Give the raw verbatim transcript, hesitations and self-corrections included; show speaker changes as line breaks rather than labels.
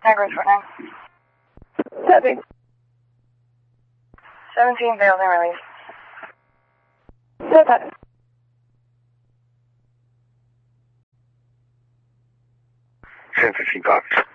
Tigers for nine.
Copy.
seventeen fails and release.
No copy.
ten fifteen copies.